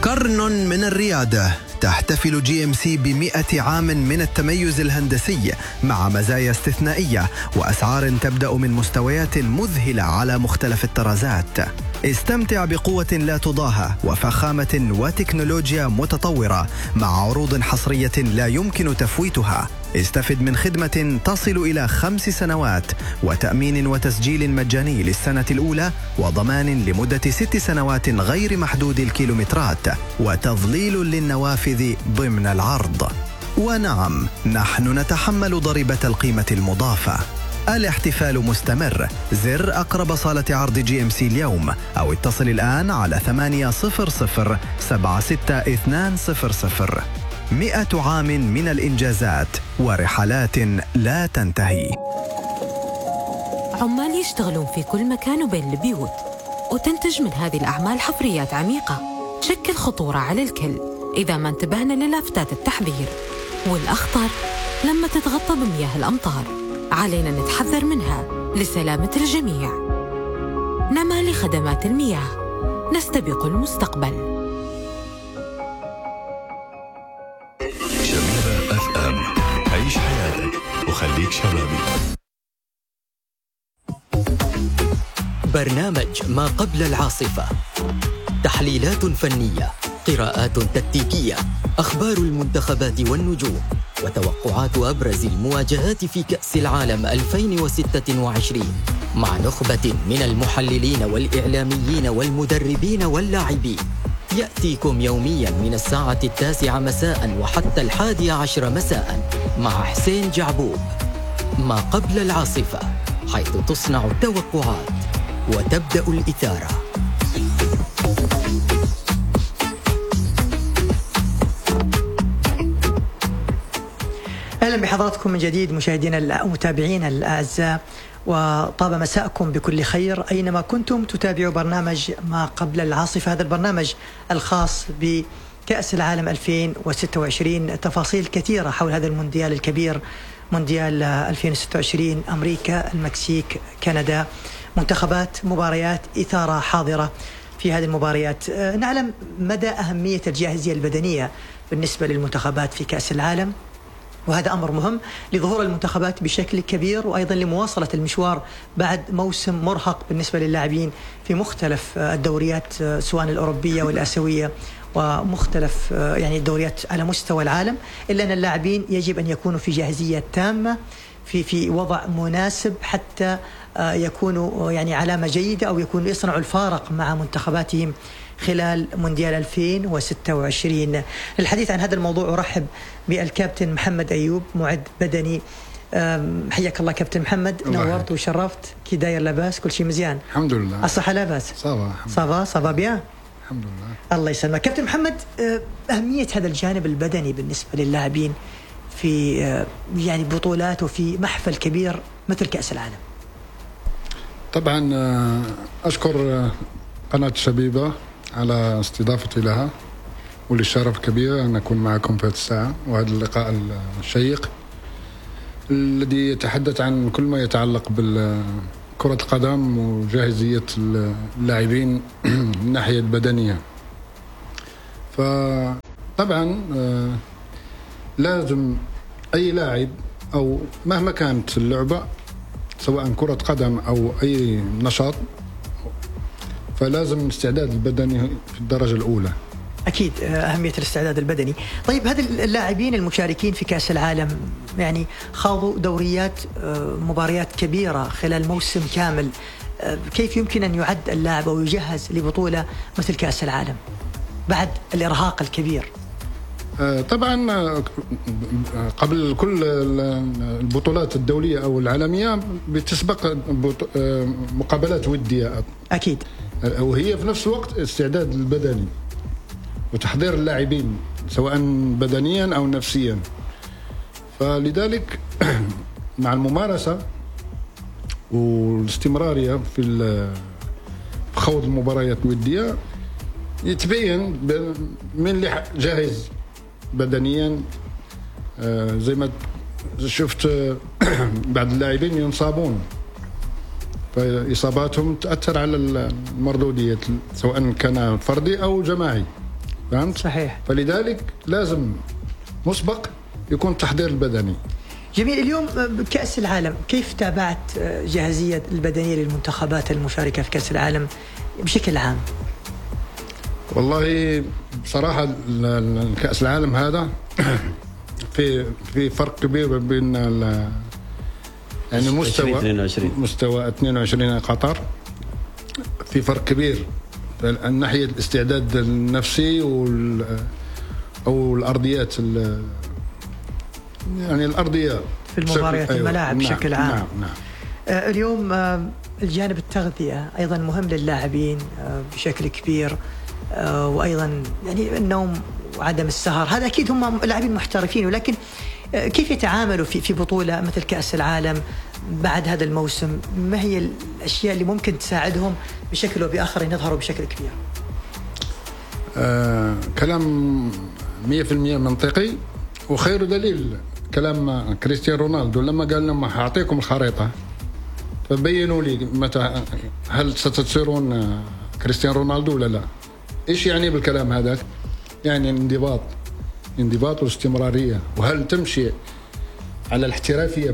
قرن من الريادة. تحتفل GMC ب100 عام من التميز الهندسي مع مزايا استثنائية وأسعار تبدأ من مستويات مذهلة على مختلف الطرازات. استمتع بقوة لا تضاهى وفخامة وتكنولوجيا متطورة مع عروض حصرية لا يمكن تفويتها. استفد من خدمة تصل إلى 5 سنوات وتأمين وتسجيل مجاني للسنة الأولى وضمان لمدة 6 سنوات غير محدود الكيلومترات وتظليل للنوافذ ضمن العرض. ونعم، نحن نتحمل ضريبة القيمة المضافة. الاحتفال مستمر. زر أقرب صالة عرض GMC اليوم أو اتصل الآن على 800 76200. 100 عام من الإنجازات ورحلات لا تنتهي. عمال يشتغلون في كل مكان وبين البيوت، وتنتج من هذه الأعمال حفريات عميقة تشكل خطورة على الكل إذا ما انتبهنا للافتات التحذير. والأخطر لما تتغطى بمياه الأمطار، علينا نتحذر منها لسلامة الجميع. نما لخدمات المياه، نستبق المستقبل. شبيبة FM، عيش حياتك وخليك شبابي. برنامج ما قبل العاصفة، تحليلات فنية، قراءات تكتيكية، أخبار المنتخبات والنجوم، وتوقعات أبرز المواجهات في كأس العالم 2026 مع نخبة من المحللين والإعلاميين والمدربين واللاعبين. يأتيكم يومياً من الساعة 9 مساء وحتى 11 مساء مع حسين جعبوب. ما قبل العاصفة، حيث تصنع التوقعات وتبدأ الإثارة. أهلا بحضراتكم من جديد مشاهدينا ومتابعينا الأعزاء، وطاب مساءكم بكل خير أينما كنتم تتابعوا برنامج ما قبل العاصفة. هذا البرنامج الخاص بكأس العالم 2026. تفاصيل كثيرة حول هذا المونديال الكبير، مونديال 2026، أمريكا، المكسيك، كندا، منتخبات، مباريات، إثارة حاضرة في هذه المباريات. نعلم مدى أهمية الجاهزية البدنية بالنسبة للمنتخبات في كأس العالم، وهذا أمر مهم لظهور المنتخبات بشكل كبير، وأيضا لمواصلة المشوار بعد موسم مرهق بالنسبة للاعبين في مختلف الدوريات سواء الأوروبية والآسيوية ومختلف يعني الدوريات على مستوى العالم. إلا أن اللاعبين يجب أن يكونوا في جاهزية تامة، في وضع مناسب حتى يكونوا يعني علامة جيدة أو يكونوا يصنعوا الفارق مع منتخباتهم خلال مونديال 2026. للحديث عن هذا الموضوع أرحب بالكابتن محمد أيوب، معد بدني. حياك الله كابتن محمد، نورت وشرفت. كي داير؟ لاباس؟ كل شيء مزيان الحمد لله. الصحة لاباس؟ صافا بيان الحمد لله. الله يسلمك كابتن محمد. أهمية هذا الجانب البدني بالنسبة للاعبين في يعني بطولات وفي محفل كبير مثل كأس العالم. طبعا أشكر قناة شبيبة على استضافتي لها، وللشرف كبير أن أكون معكم في هذه الساعة وهذا اللقاء الشيق الذي يتحدث عن كل ما يتعلق بالكرة القدم وجاهزية اللاعبين من الناحية البدنية. فطبعا لازم أي لاعب أو مهما كانت اللعبة سواء كرة قدم أو أي نشاط، فلازم الاستعداد البدني في الدرجة الأولى. أكيد أهمية الاستعداد البدني. طيب هذا اللاعبين المشاركين في كأس العالم يعني خاضوا دوريات مباريات كبيرة خلال موسم كامل، كيف يمكن أن يعد اللاعب أو يجهز لبطولة مثل كأس العالم بعد الإرهاق الكبير؟ طبعا قبل كل البطولات الدولية أو العالمية بتسبق مقابلات ودية أكيد، وهي في نفس الوقت استعداد البدني وتحضير اللاعبين سواء بدنيا أو نفسيا. فلذلك مع الممارسة والاستمرارية في خوض المباريات الودية يتبين من اللي جاهز بدنيا. زي ما شفت بعض اللاعبين ينصابون، فإصاباتهم تأثر على المردودية سواء كان فردي أو جماعي. فهمت؟ صحيح. فلذلك لازم مسبق يكون التحضير البدني. جميل. اليوم بكأس العالم كيف تابعت جاهزية البدنية للمنتخبات المشاركة في كأس العالم بشكل عام؟ والله بصراحة كأس العالم هذا في فرق كبير بين يعني مستوى 22 قطر، في فرق كبير من ناحية الاستعداد النفسي أو الأرضيات، يعني الأرضية في المباريات الملاعب بشكل عام. نعم. اليوم الجانب التغذية أيضا مهم للاعبين بشكل كبير، وأيضا يعني النوم وعدم السهر، هذا أكيد هم لاعبين محترفين، ولكن كيف يتعاملوا في بطولة مثل كأس العالم بعد هذا الموسم؟ ما هي الأشياء اللي ممكن تساعدهم بشكل أو بآخر أن يظهروا بشكل كبير؟ كلام 100% منطقي، وخير دليل كلام كريستيانو رونالدو لما قال لهم هعطيكم الخريطة فبينوا لي متى هل ستصيرون كريستيانو رونالدو ولا لا. إيش يعني بالكلام هذا؟ يعني انضباط واستمرارية، وهل تمشي على الاحترافية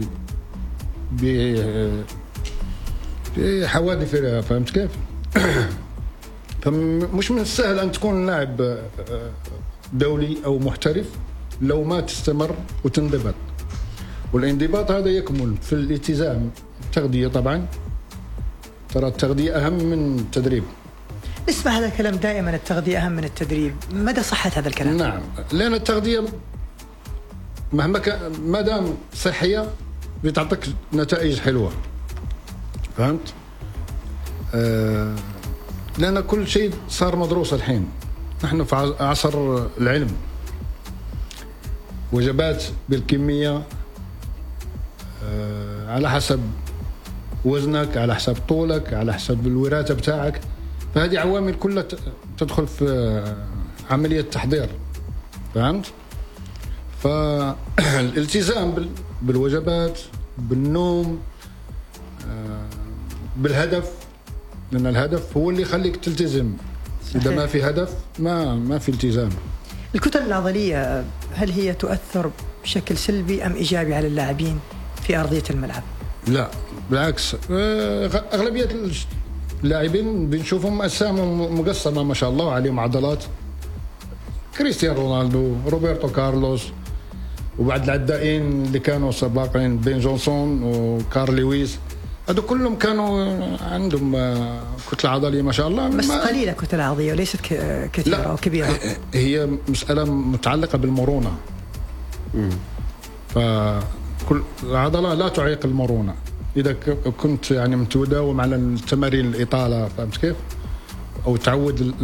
بحوادث، فهمت كيف؟ فمش من السهل أن تكون لاعب دولي أو محترف لو ما تستمر وتنضبط، والانضباط هذا يكمن في الالتزام. التغذية طبعا، ترى التغذية أهم من التدريب. نسمع هذا الكلام دائما، التغذية أهم من التدريب، مدى صحة هذا الكلام؟ نعم، لأن التغذية مهما كان ما دام صحية بتعطيك نتائج حلوة، فهمت؟ لأن كل شيء صار مدروس الحين، نحن في عصر العلم، وجبات بالكمية على حسب وزنك، على حسب طولك، على حسب الوراثة بتاعك، فهذه عوامل كلها تدخل في عملية تحضير، فهمت؟ فالالتزام بالوجبات، بالنوم، بالهدف، لأن الهدف هو اللي يخليك تلتزم. إذا ما في هدف ما في التزام. الكتل العضلية هل هي تؤثر بشكل سلبي أم إيجابي على اللاعبين في أرضية الملعب؟ لا بالعكس، أغلبية اللاعبين بنشوفهم أجسامهم مقسمة ما شاء الله، عليهم عضلات. كريستيانو رونالدو، روبرتو كارلوس، وبعد العدائين اللي كانوا سابقين بين جونسون وكارل لويس، هذو كلهم كانوا عندهم كتلة عضلية ما شاء الله، بس قليلة كتلة عضلية وليست كثيرة أو كبيرة. هي مسألة متعلقة بالمرونة. فكل العضلة لا تعيق المرونة إذا كنت يعني متداوم على التمارين الإطالة، فهمت كيف؟ أو تعود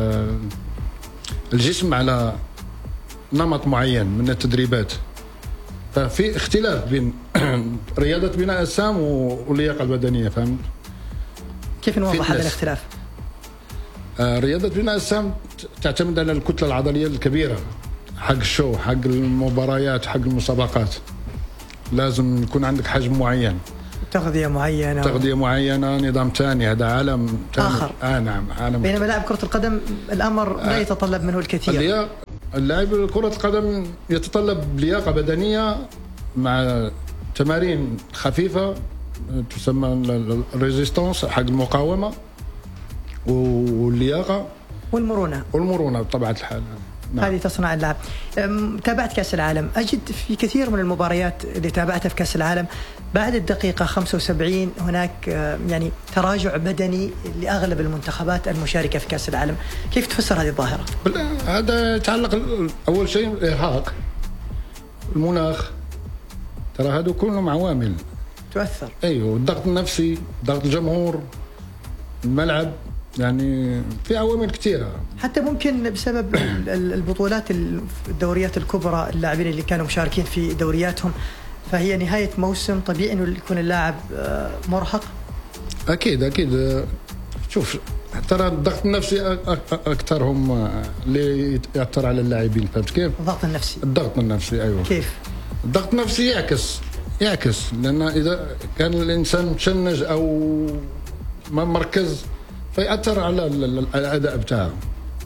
الجسم على نمط معين من التدريبات. ففي اختلاف بين رياضة بناء الأجسام واللياقة البدنية، فهمت؟ كيف نوضح هذا الاختلاف؟ رياضة بناء الأجسام تعتمد على الكتلة العضلية الكبيرة، حق الشو، حق المباريات، حق المسابقات، لازم يكون عندك حجم معين، تغذية معينة، نظام ثاني، هذا عالم آخر. نعم، عالم. بينما لاعب كرة القدم الأمر لا يتطلب منه الكثير. اللاعب كرة القدم يتطلب لياقة بدنية مع تمارين خفيفة تسمى الريزيستانس، حق المقاومة واللياقة والمرونة بطبيعة الحال. نعم. هذه تصنع اللاعب. تابعت كأس العالم، أجد في كثير من المباريات اللي تابعتها في كأس العالم بعد الدقيقة 75 هناك يعني تراجع بدني لأغلب المنتخبات المشاركة في كأس العالم. كيف تفسر هذه الظاهرة؟ هذا يتعلق أول شيء الإرهاق، المناخ، ترى هذا كلهم عوامل تؤثر. أيوه، الضغط النفسي، ضغط الجمهور، الملعب، يعني في عوامل كثيرة. حتى ممكن بسبب البطولات الدوريات الكبرى، اللاعبين اللي كانوا مشاركين في دورياتهم، فهي نهاية موسم، طبيعي إنه يكون اللاعب مرهق. أكيد. شوف، ترى الضغط النفسي أكثرهم اللي يأثر على اللاعبين، فهمت كيف؟ الضغط النفسي أيوه. كيف؟ الضغط النفسي يعكس، لأن إذا كان الإنسان متشنج أو ما مركز فيأثر على الأداء بتاعه.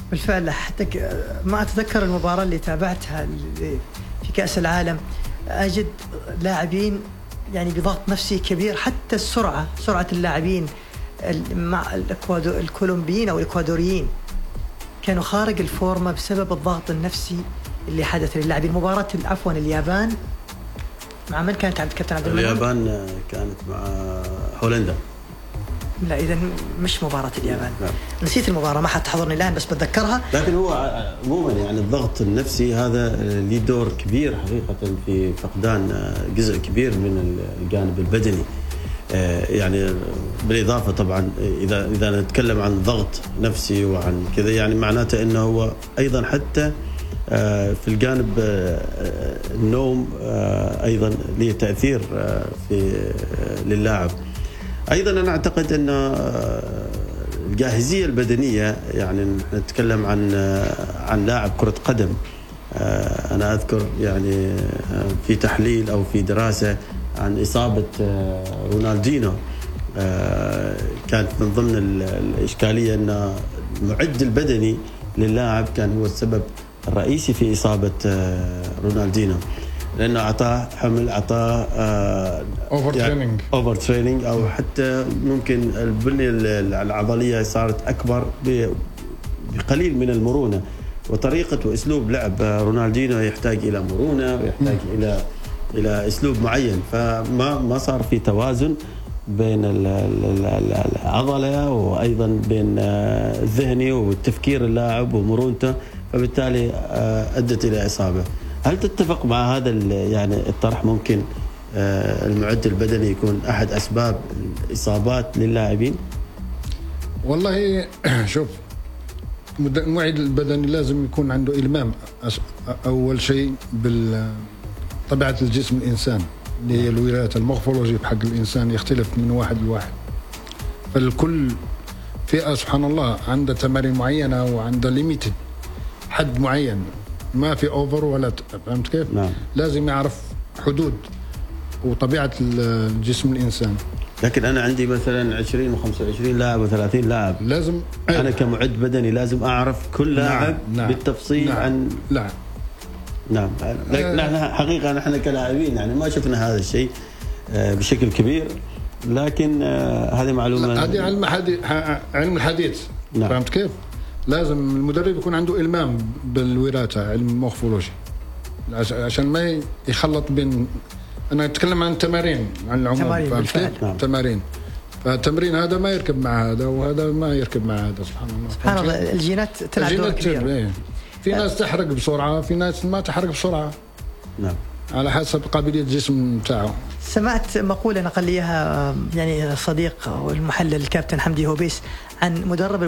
بالفعل حتى ما أتذكر المباراة اللي تابعتها في كأس العالم، أجد لاعبين يعني بضغط نفسي كبير، حتى سرعة اللاعبين مع الكولومبيين أو الإكوادوريين كانوا خارج الفورمة بسبب الضغط النفسي اللي حدث للاعبين. مباراة عفوا اليابان مع من كانت عند كابتن عبد المنعم؟ اليابان كانت مع هولندا. لا إذا مش مباراة اليابان. نسيت المباراة، ما حتحضرني الآن بس بتذكرها. لكن هو عموما يعني الضغط النفسي هذا له دور كبير حقيقة في فقدان جزء كبير من الجانب البدني. يعني بالإضافة طبعا إذا نتكلم عن ضغط نفسي وعن كذا يعني معناته أنه هو أيضا حتى في الجانب النوم أيضا له تأثير للاعب. أيضا أنا أعتقد أن الجاهزية البدنية يعني نتكلم عن لاعب كرة قدم. أنا أذكر يعني في تحليل أو في دراسة عن إصابة رونالدينو، كانت من ضمن الإشكالية أن المعد البدني للاعب كان هو السبب الرئيسي في إصابة رونالدينو، لأنه أعطاه حمل، أعطاه أوفر تريننج أو حتى ممكن البنية العضلية صارت أكبر بقليل من المرونة. وطريقة وأسلوب لعب رونالدينو يحتاج إلى مرونة ويحتاج إلى أسلوب معين، فما صار في توازن بين العضلة وأيضا بين الذهني والتفكير اللاعب ومرونته، فبالتالي أدت إلى إصابة. هل تتفق مع هذا يعني الطرح؟ ممكن المعد البدني يكون أحد أسباب الإصابات للاعبين؟ والله شوف، المعد البدني لازم يكون عنده إلمام أول شيء بطبيعة الجسم الإنسان اللي هي الولايات المورفولوجي بحق الإنسان يختلف من واحد لواحد. فالكل فئة سبحان الله عندها تمارين معينة وعندها ليميتد حد معين، ما في أوفر ولا فهمت كيف؟ نعم. لازم يعرف حدود وطبيعة الجسم الإنسان. لكن أنا عندي مثلا 20 و25 لاعب و30 لاعب، لازم أنا كمعد بدني لازم أعرف كل لاعب بالتفصيل. نعم. نحن حقيقة نحن كلاعبين يعني ما شفنا هذا الشيء بشكل كبير، لكن هذه معلومة. هذه علم الحديث. نعم. فهمت كيف؟ لازم المدرب يكون عنده إلمام بالوراثة، علم المورفولوجي، عشان ما يخلط بين. أنا أتكلم عن التمارين، عن العموم. فهمت كيف؟ نعم. تمارين، فالتمرين هذا ما يركب مع هذا وهذا ما يركب مع هذا. سبحان الله الجينات تلعب دور كبير. في ناس تحرق بسرعة، في ناس ما تحرق بسرعة. نعم. على حسب قابلية الجسم تاعه. سمعت مقولة نقل ليها يعني صديق والمحلل الكابتن حمدي هوبيس عن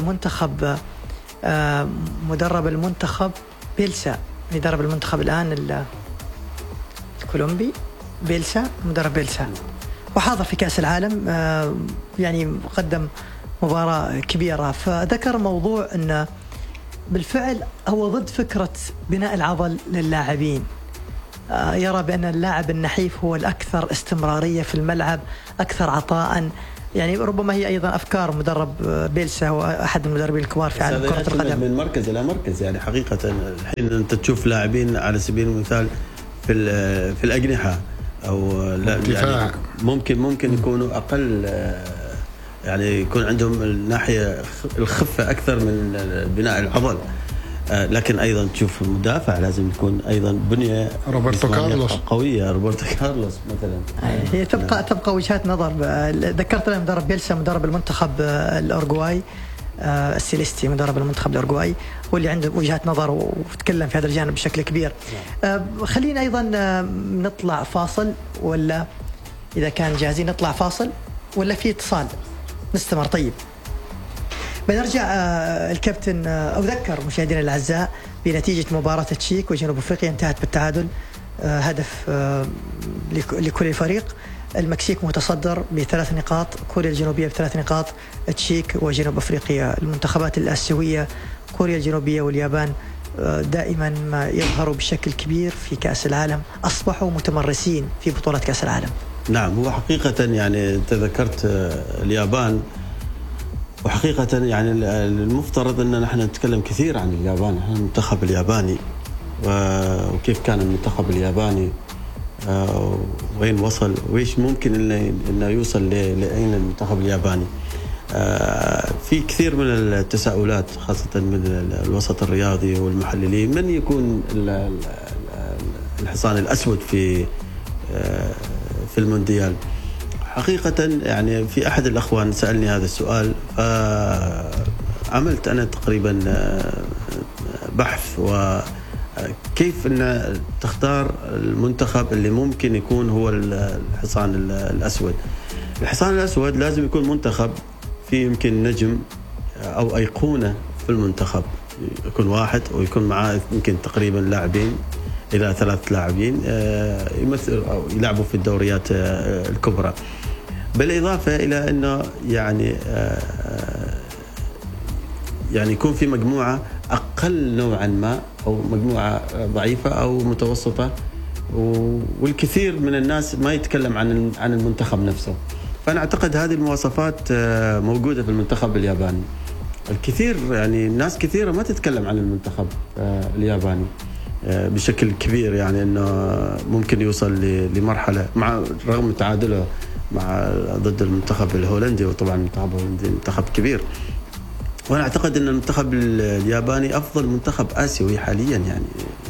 مدرب المنتخب بيلسا، يدرب المنتخب الآن الكولومبي، بيلسا، مدرب بيلسا، وحاضر في كأس العالم، يعني قدم مباراة كبيرة. فذكر موضوع أنه بالفعل هو ضد فكرة بناء العضل للاعبين، يرى بأن اللاعب النحيف هو الأكثر استمرارية في الملعب، أكثر عطاء. يعني ربما هي أيضا أفكار مدرب بيلسا، هو أحد المدربين الكبار في عالم كرة القدم. من مركز إلى مركز يعني حقيقة. الحين أنت تشوف لاعبين على سبيل المثال في الأجنحة أو يعني ممكن يكونوا أقل، يعني يكون عندهم الناحية الخفة أكثر من بناء العضل. لكن أيضا تشوف المدافع لازم يكون أيضا بنية روبرتو كارلوس قوية. روبرتو كارلوس مثلا. هي تبقى وجهات نظر. ذكرت لنا مدرب بيلسا مدرب المنتخب الأورجواي، السيليستي مدرب المنتخب الأورجواي، هو اللي عنده وجهات نظر وتكلم في هذا الجانب بشكل كبير. خلينا أيضا نطلع فاصل، ولا إذا كان جاهزين نطلع فاصل ولا في اتصال نستمر؟ طيب بنرجع. الكابتن أذكر مشاهدينا الأعزاء بنتيجة مباراة التشيك وجنوب أفريقيا انتهت بالتعادل، هدف لكل فريق. المكسيك متصدر ب3 نقاط، كوريا الجنوبية ب3 نقاط، التشيك وجنوب أفريقيا. المنتخبات الآسيوية كوريا الجنوبية واليابان دائما ما يظهروا بشكل كبير في كأس العالم، أصبحوا متمرسين في بطولة كأس العالم. نعم، هو حقيقة يعني تذكرت اليابان وحقيقة يعني المفترض أن نحن نتكلم كثير عن اليابان، المنتخب الياباني وكيف كان المنتخب الياباني وين وصل وإيش ممكن إنه يوصل لأين المنتخب الياباني. في كثير من التساؤلات خاصة من الوسط الرياضي والمحللين، من يكون الحصان الأسود في المونديال. حقيقة يعني في أحد الأخوان سألني هذا السؤال، فعملت أنا تقريبا بحث وكيف أن تختار المنتخب اللي ممكن يكون هو الحصان الأسود. الحصان الأسود لازم يكون منتخب فيه يمكن نجم أو أيقونة في المنتخب، يكون واحد ويكون معاه يمكن تقريبا لاعبين إلى 3 لاعبين يمثل أو يلعبوا في الدوريات الكبرى، بالإضافة إلى أنه يعني يكون في مجموعة أقل نوعا ما أو مجموعة ضعيفة أو متوسطة، والكثير من الناس ما يتكلم عن المنتخب نفسه. فأنا أعتقد هذه المواصفات موجودة في المنتخب الياباني. الكثير يعني ناس كثيرة ما تتكلم عن المنتخب الياباني بشكل كبير، يعني أنه ممكن يوصل لمرحلة مع رغم تعادله ضد المنتخب الهولندي، وطبعا المنتخب الهولندي منتخب كبير. وأنا أعتقد أن المنتخب الياباني أفضل منتخب آسيوي حاليا، يعني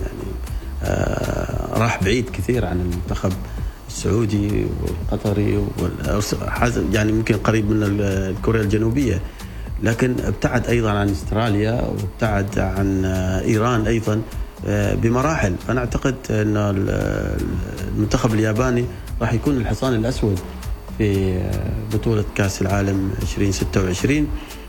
راح بعيد كثير عن المنتخب السعودي والقطري يعني ممكن قريب من كوريا الجنوبية، لكن ابتعد أيضا عن استراليا وابتعد عن إيران أيضا بمراحل. فأنا أعتقد أن المنتخب الياباني راح يكون الحصان الأسود في بطولة كأس العالم 2026.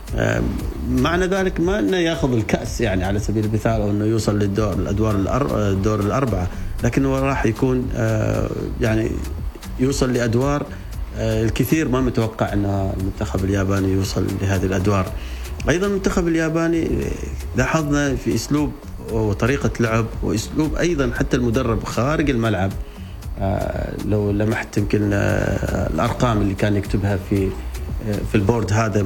معنى ذلك ما أنه يأخذ الكأس يعني على سبيل المثال، أو أنه يوصل الدور الأربعة، لكنه راح يكون يعني يوصل لأدوار الكثير ما متوقع أن المنتخب الياباني يوصل لهذه الأدوار. أيضا المنتخب الياباني لاحظنا في أسلوب وطريقة لعب وأسلوب أيضا حتى المدرب خارج الملعب. لو لمحت يمكن الأرقام اللي كان يكتبها في البورد هذا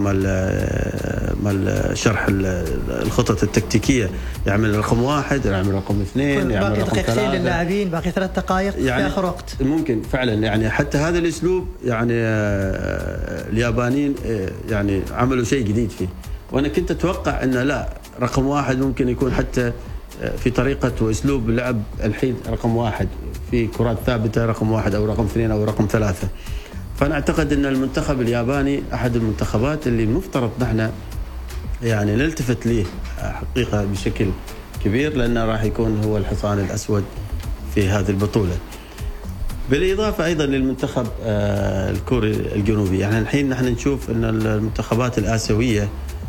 مال شرح الخطط التكتيكية، يعمل رقم 1، يعمل رقم 2، يعمل رقم 3 للاعبين، باقي 3 دقائق يعني في آخر وقت. ممكن فعلا يعني حتى هذا الأسلوب يعني اليابانيين يعني عملوا شيء جديد فيه. وأنا كنت أتوقع أنه لا، رقم 1 ممكن يكون حتى في طريقة وأسلوب لعب الحين رقم 1 في كرات ثابتة، رقم 1 أو رقم 2 أو رقم 3. فأنا أعتقد أن المنتخب الياباني أحد المنتخبات اللي المفترض نحن يعني نلتفت له حقيقة بشكل كبير، لأنه راح يكون هو الحصان الأسود في هذه البطولة. بالإضافة أيضا للمنتخب الكوري الجنوبي. يعني الحين نحن نشوف أن المنتخبات الآسيوية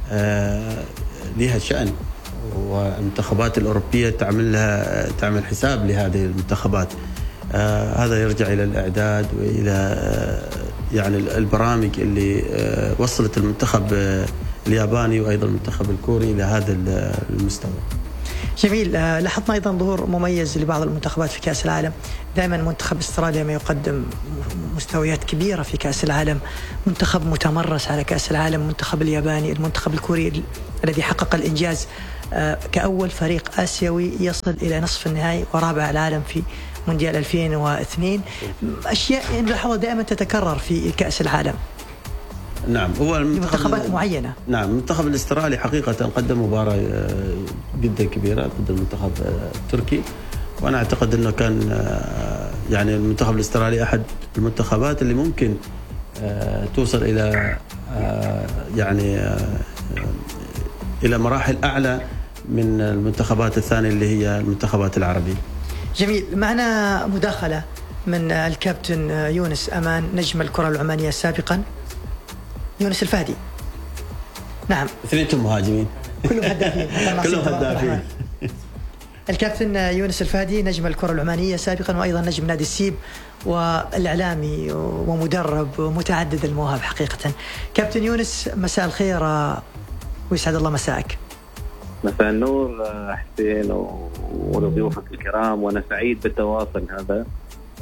لها شأن، والمنتخبات الأوروبية تعمل حساب لهذه المنتخبات. هذا يرجع إلى الإعداد وإلى يعني البرامج اللي وصلت المنتخب الياباني وأيضا المنتخب الكوري إلى هذا المستوى. جميل. لاحظنا أيضا ظهور مميز لبعض المنتخبات في كأس العالم. دائما منتخب استراليا ما يقدم مستويات كبيرة في كأس العالم، منتخب متمرس على كأس العالم. المنتخب الياباني، المنتخب الكوري الذي حقق الإنجاز كأول فريق آسيوي يصل إلى نصف النهائي ورابع العالم في مونديال 2002. أشياء نلاحظها دائما تتكرر في كأس العالم. نعم، هو منتخبات معينة. نعم، المنتخب الاسترالي حقيقة قدم مباراة جدا كبيرة ضد المنتخب التركي، وأنا أعتقد أنه كان يعني المنتخب الاسترالي أحد المنتخبات اللي ممكن توصل إلى يعني إلى مراحل أعلى من المنتخبات الثانية اللي هي المنتخبات العربية. جميل. معنا مداخلة من الكابتن يونس أمان نجم الكرة العمانية سابقا، يونس الفهدي. نعم، اثنينهم مهاجمين، كلهم هدافين. الكابتن يونس الفهدي نجم الكرة العمانية سابقا، وأيضا نجم نادي السيب، والإعلامي ومدرب متعدد المواهب حقيقة. كابتن يونس، مساء الخير ويسعد الله مساءك. مساء النور حسين ولضيوفك الكرام، وأنا سعيد بالتواصل هذا.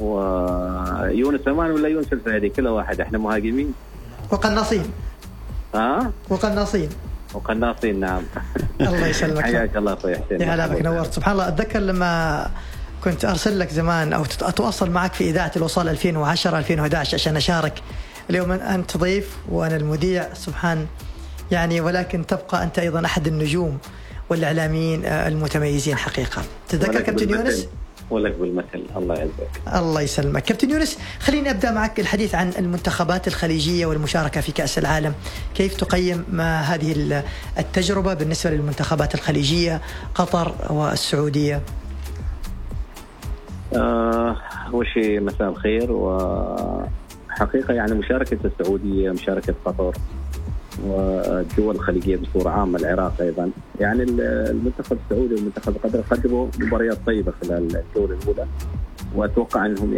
ويونس أمان ولا يونس الفهدي، كل واحد، احنا مهاجمين وقناصين. وقناصين نعم. الله يسلمك. حياك الله أخوي حسين. يا هلا بك، نورت. سبحان الله، أتذكر لما كنت أرسل لك زمان أو أتواصل معك في إذاعة الوصال 2010-2011 عشان أشارك. اليوم أنت ضيف وأنا المذيع، سبحان يعني، ولكن تبقى أنت أيضا أحد النجوم والإعلاميين المتميزين حقيقة. تذكر كابتن يونس؟ ولك بالمثل. الله يعزك. الله يسلمك. كابتن يونس، خليني أبدأ معك الحديث عن المنتخبات الخليجية والمشاركة في كأس العالم. كيف تقيم ما هذه التجربة بالنسبة للمنتخبات الخليجية، قطر والسعودية؟ أول شيء مساء الخير. وحقيقة يعني مشاركة السعودية، مشاركة قطر والدول الخليجية بصورة عامة، العراق أيضا، يعني المنتخب السعودي والمنتخب قطر قدموا مباريات طيبة خلال الجولة الأولى، وأتوقع أنهم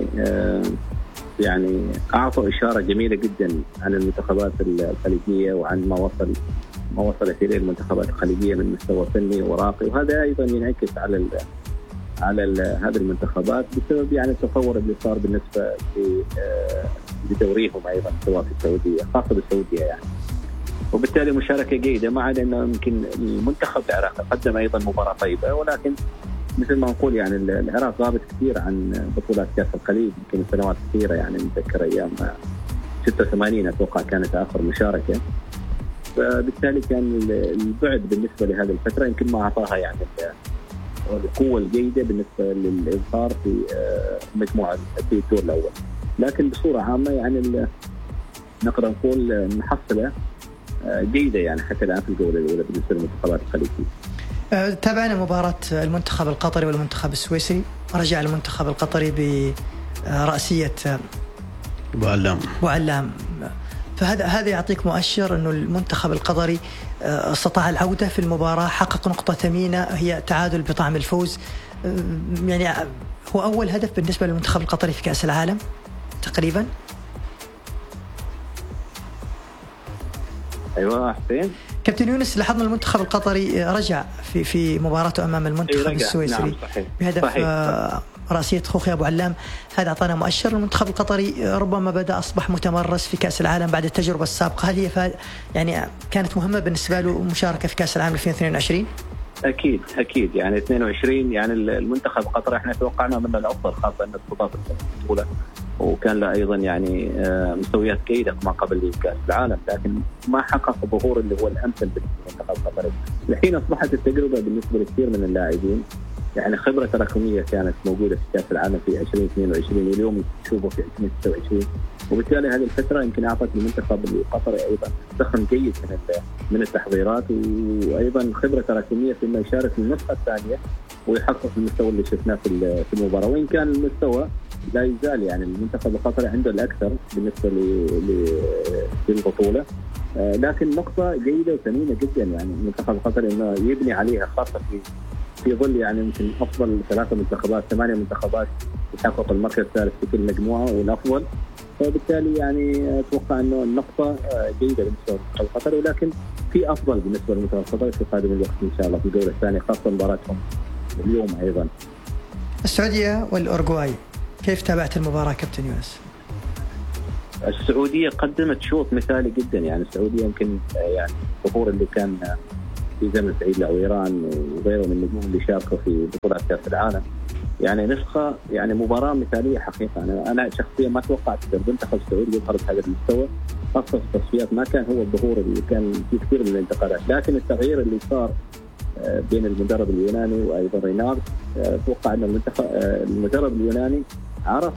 يعني أعطوا إشارة جميلة جدا عن المنتخبات الخليجية وعن ما وصلت إليه المنتخبات الخليجية من مستوى فني وراقي، وهذا أيضا ينعكس على هذه المنتخبات بسبب يعني التطور اللي صار بالنسبة لدوريهم أيضا، سواء في السعودية، خاصة بالسعودية يعني. وبالتالي مشاركة جيدة، ما عدا أنه يمكن المنتخب العراقي قدم أيضا مباراة طيبة، ولكن مثل ما نقول يعني العراق غابت كثير عن بطولات كأس الخليج يمكن سنوات كثيرة، يعني نتذكر أيام 86 أتوقع كانت آخر مشاركة، فبالتالي كان البعد بالنسبة لهذه الفترة يمكن ما أعطاها يعني القوة الجيدة بالنسبة للإظهار في مجموعة في الدور الأول. لكن بصورة عامة يعني نقدر نقول محصلة جيدة يعني حتى الآن في الجولة الأولى بالنسبة للمنتخبات الخليجية. تابعنا مباراة المنتخب القطري والمنتخب السويسري، رجع المنتخب القطري برأسية وعلام. فهذا يعطيك مؤشر أنه المنتخب القطري استطاع العودة في المباراة، حقق نقطة ثمينة هي تعادل بطعم الفوز. يعني هو أول هدف بالنسبة للمنتخب القطري في كأس العالم تقريبا. أيوة حسين. كابتن يونس، لاحظنا المنتخب القطري رجع في مباراته أمام المنتخب السويسري. نعم صحيح. بهدف صحيح. رأسية خوخي أبو علام. هذا أعطانا مؤشر. المنتخب القطري ربما بدأ أصبح متمرس في كأس العالم بعد التجربة السابقة. هل هي يعني كانت مهمة بالنسبة له مشاركة في كأس العالم 2022؟ أكيد يعني 22 يعني المنتخب القطري احنا توقعنا منه الأفضل، خاصة أن استضاف البطولة وكان له أيضا يعني مستويات جيدة ما قبل كأس العالم، لكن ما حقق الظهور اللي هو الأمثل بالمنتخب القطري. الحين أصبحت التجربة بالنسبة لكثير من اللاعبين يعني خبرة تراكمية كانت موجودة في كأس العالم في 2022 واليوم تشوفه في 2026، وبالتالي هذه الفترة يمكن أعطت المنتخب القطري أيضا دخل جيد من التحضيرات، وأيضا خبرة تراكمية في إنه يشارك في النسخة الثانية ويحقق المستوى اللي شفناه في المباراة. وإن كان المستوى لا يزال يعني المنتخب القطري عنده الأكثر بالنسبة للبطولة، لكن نقطة جيدة وثمينة جدا يعني المنتخب القطري إنه يبني عليها، خاصة في ظل يعني يمكن أفضل 3 منتخبات 8 منتخبات يحقق المركز الثالث في كل مجموعة والأفضل، فبالتالي يعني أتوقع إنه النقطة جيدة بالنسبة للمنتخب القطري، ولكن في أفضل بالنسبة للمنتخب القطري في قادم الوقت إن شاء الله في الجولة الثانية، خاصة مباراتهم اليوم أيضا. السعودية والأورجواي، كيف تابعت المباراة كابتن يونس؟ السعودية قدمت شوط مثالي جدا، يعني السعودية يمكن يعني الظهور اللي كان في زمن سعيد العويران وغيره من النجوم اللي شاركوا في بطولات كأس العالم، يعني نسخة يعني مباراة مثالية حقيقة. أنا شخصيا ما توقعت المنتخب السعودي يظهر بهذا المستوى، خاصة في التصفيات ما كان هو الظهور اللي كان في كثير من الانتقادات، لكن التغيير اللي صار بين المدرب اليوناني وأيضا رينارد، أتوقع أن المدرب اليوناني عرف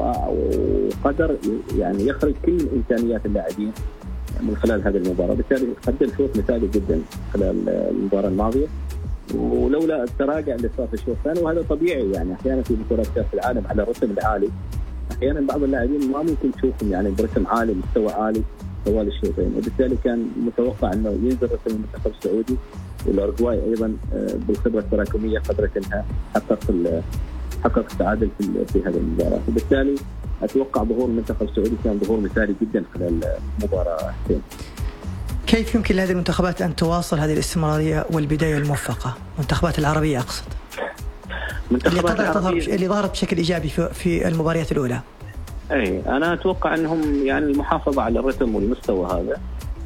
وقدر يعني يخرج كل إمكانيات اللاعبين من خلال هذه المباراة، بالتالي قدم شوط مثالي جدا خلال المباراة الماضية، ولولا التراجع اللي صار في الشوط الثاني، وهذا طبيعي يعني أحيانا في بطولات كأس العالم على الرتم العالي أحيانا بعض اللاعبين ما ممكن تشوفهم يعني برتم عالي مستوى عالي طوال الشوطين، وبالتالي كان متوقع أنه ينزل رتم المنتخب السعودي، والأورجواي أيضا بالخبرة التراكمية قدرت أنها حقق التعادل في هذه المباراة، وبالتالي أتوقع ظهور المنتخب السعودي كان ظهور مثالي جدا خلال المباراة. كيف يمكن لهذه المنتخبات أن تواصل هذه الاستمرارية والبداية الموفقة؟ المنتخبات العربية أقصد، اللي ظهرت بشكل إيجابي في المباريات الأولى. أي أنا أتوقع أنهم يعني المحافظة على الرتم والمستوى هذا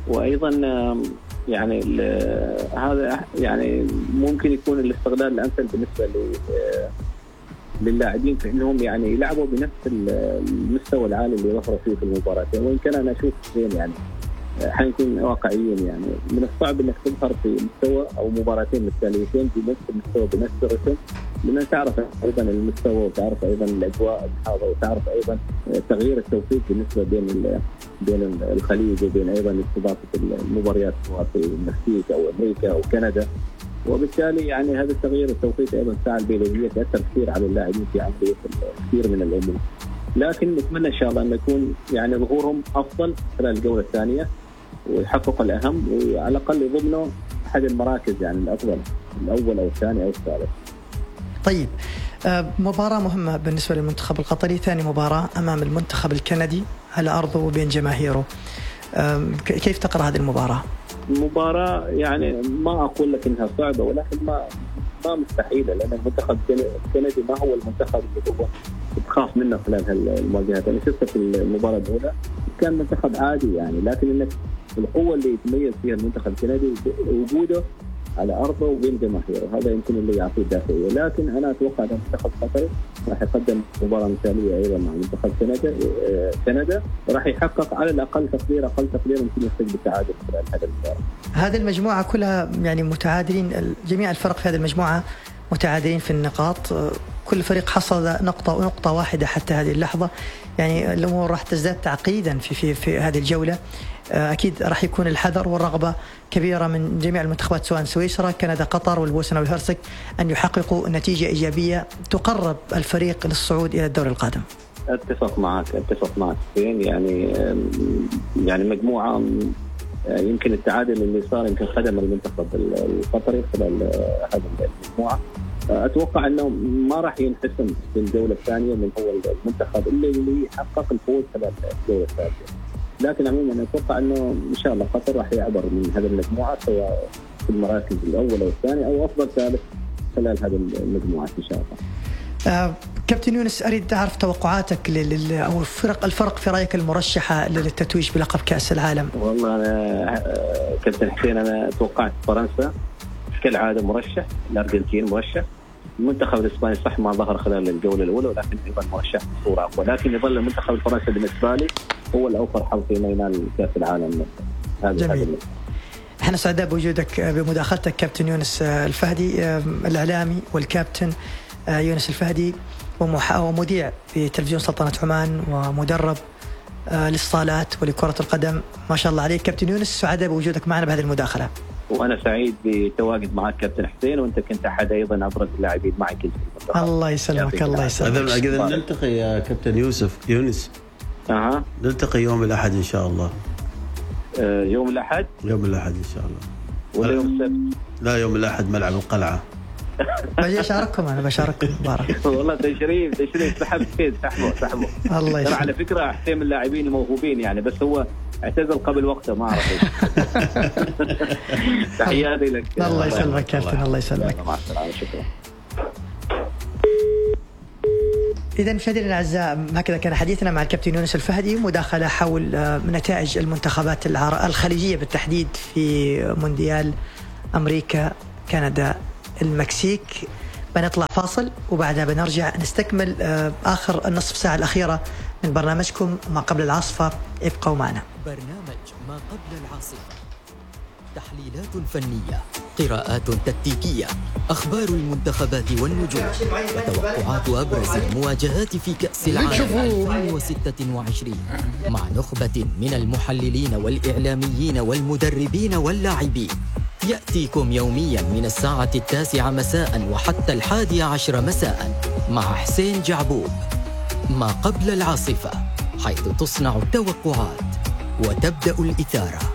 وأيضا يعني هذا يعني ممكن يكون الاستغلال الأمثل بالنسبة للاعبين في انهم يعني يلعبوا بنفس المستوى العالي اللي ظهروا فيه في المباراة. وإن كان أنا أشوف زين يعني حنكون واقعيين، يعني من الصعب انك تظهر في مستوى او مباراتين متتاليتين بنفس المستوى بنفس الرتم، لان تعرف ايضا المستوى وتعرف ايضا الاجواء المحاضره وتعرف ايضا تغيير التوقيت بالنسبه بين الخليج وبين ايضا استضافه المباريات سواء في المكسيك او امريكا او كندا، وبالتالي يعني هذا التغيير التوقيت ايضا ساعة البيولوجيه تاثر كثير على اللاعبين في عمليه كثير من الامور. لكن نتمنى ان شاء الله ان يكون يعني ظهورهم افضل خلال الجوله الثانيه ويحققوا الأهم، وعلى الأقل يضمنوا أحد المراكز يعني الأفضل، الأول أو الثاني أو الثالث. طيب، مباراة مهمة بالنسبة للمنتخب القطري، ثاني مباراة أمام المنتخب الكندي على أرضه وبين جماهيره، كيف تقرأ هذه المباراة؟ مباراة يعني ما أقول لك إنها صعبة، ولكن ما مستحيلة، لأن المنتخب الكندي ما هو المنتخب اللي هو تخاف منه خلال هالمواجهات. أنا شفت في المباراة الأولى كان منتخب عادي يعني، لكن إنك القوة اللي يتميز فيها المنتخب الكندي وجوده على أرضه وبين جماهيره، هذا يمكن اللي يعطيه الدافعية. لكن أنا أتوقع أن المنتخب القطري راح يقدم مباراة مثالية أيضا مع منتخب كندا، وراح يحقق على الأقل تقدير يمكن يفوز بالتعادل خلال هذا المباراة. هذه المجموعة كلها يعني متعادلين، جميع الفرق في هذه المجموعة متعادلين في النقاط، كل فريق حصل نقطة واحدة حتى هذه اللحظة. يعني الأمور راح تزداد تعقيدا في هذه الجولة. أكيد راح يكون الحذر والرغبة كبيرة من جميع المنتخبات سواء سويسرا، كندا، قطر والبوسنة والهرسك أن يحققوا نتيجة إيجابية تقرب الفريق للصعود إلى الدور القادم. أتفق معك يعني مجموعة يمكن التعادل اللي صار يمكن خدم المنتخب القطري خلال هذه المجموعة. أتوقع أنه ما راح ينحسم في الجولة الثانية من هو المنتخب اللي يحقق الفوز خلال الجولة الثالثة، لكن عموما أتوقع أنه إن شاء الله قطر راح يعبر من هذه المجموعة سواء في المراكز الأول أو الثاني أو أفضل ثالث خلال هذه المجموعات إن شاء الله. كابتن يونس، أريد أعرف توقعاتك أو الفرق في رأيك المرشحة للتتويج بلقب كأس العالم. والله أنا كابتن حسين أنا توقعت فرنسا كالعادة مرشح، الأرجنتين مرشح، المنتخب الإسباني صح ما ظهر خلال الجولة الأولى ولكن أيضا مرشح بصورة أقوى، لكن يظل المنتخب الفرنسي بالنسبة لي هو الأوفر حظ في ينال كأس العالم. جميل. احنا سعداء بوجودك بمداخلتك كابتن يونس الفهدي، الإعلامي والكابتن يونس الفهدي، ومذيع في تلفزيون سلطنة عمان ومدرب للصالات ولكرة القدم. ما شاء الله عليك كابتن يونس، سعداء بوجودك معنا بهذه المداخلة. وأنا سعيد بتواجد معك كابتن حسين، وأنت كنت أحد أيضا أبرز اللاعبين معي كنت. الله يسلمك. الله يسلمك. إذا نلتقي يا كابتن يونس. نلتقي يوم الأحد إن شاء الله. يوم الأحد إن شاء الله. ولا يوم السبت؟ لا، يوم الأحد ملعب القلعة. أنا بشارككم مباراة. والله تشريف سحبه. الله يسلمك. على فكرة حسين من اللاعبين الموهوبين يعني، بس هو اعتزل قبل وقته ما أعرف إيش. تحياتي لك. الله يسلمك كابتن. الله يسلمك. مع السلامة. شكرا. إذا مشاهدينا الأعزاء، هكذا كان حديثنا مع الكابتن يونس الفهدي، مداخلة حول نتائج المنتخبات الخليجية بالتحديد في مونديال أمريكا، كندا، المكسيك. بنطلع فاصل وبعدها بنرجع نستكمل آخر النصف ساعة الأخيرة من برنامجكم ما قبل العاصفة. ابقوا معنا. برنامج ما قبل العاصفة، تحليلات فنية، قراءات تكتيكية، أخبار المنتخبات والنجوم، وتوقعات أبرز المواجهات في كأس العالم 2026 مع نخبة من المحللين والإعلاميين والمدربين واللاعبين. يأتيكم يوميا من الساعة 9 مساء وحتى 11 مساء مع حسين جعبوب. ما قبل العاصفة، حيث تصنع التوقعات وتبدأ الإثارة.